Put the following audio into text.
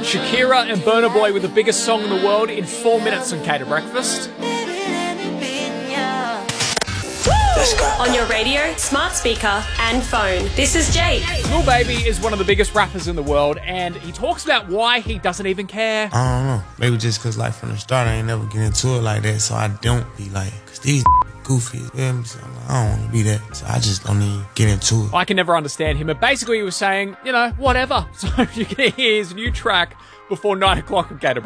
Shakira and Burna Boy with the biggest song in the world in 4 minutes on Cater Breakfast. On your radio, smart speaker, and phone. This is Jake. Lil Baby is one of the biggest rappers in the world, and he talks about why he doesn't even care. I don't know. Maybe just because, like, from the start, I ain't never get into it like that, so I don't be like, because these goofy, you feel me? So I don't want to be that, so I just don't even get into it. I can never understand him, but basically he was saying, you know, whatever. So you can hear his new track before 9 o'clock on Gator Breakfast.